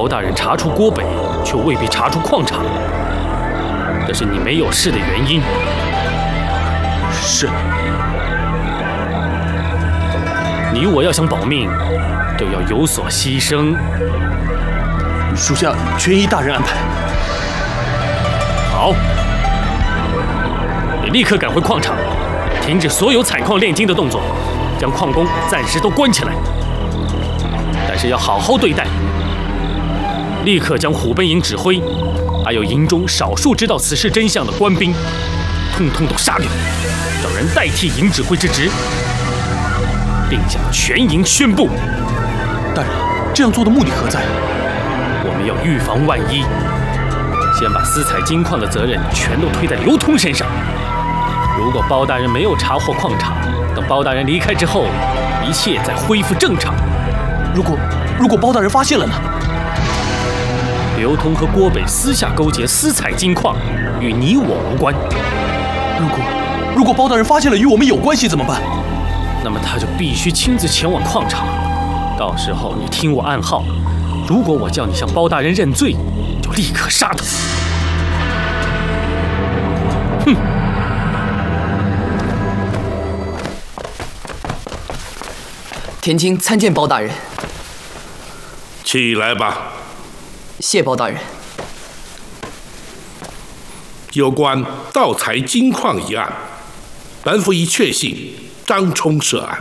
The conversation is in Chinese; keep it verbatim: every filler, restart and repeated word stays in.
包大人查出郭北，却未必查出矿场，这是你没有事的原因。 是。 你我要想保命，就要有所牺牲。 属下全依大人安排。 好，你立刻赶回矿场，停止所有采矿炼金的动作，将矿工暂时都关起来。但是要好好对待，立刻将虎贲营指挥，还有营中少数知道此事真相的官兵，通通都杀掉，找人代替营指挥之职，并向全营宣布： 大人，这样做的目的何在？ 我们要预防万一，先把私采金矿的责任全都推在刘通身上。如果包大人没有查获矿场，等包大人离开之后，一切再恢复正常。 如果如果包大人发现了呢？ 刘通和郭北私下勾结私采金矿，与你我无关。 如果如果包大人发现了与我们有关系怎么办？ 那么他就必须亲自前往矿场。到时候你听我暗号，如果我叫你向包大人认罪，就立刻杀他。哼！ 田青参见包大人。 起来吧。 谢包大人。 有关盗采金矿一案，本府已确信张冲涉案，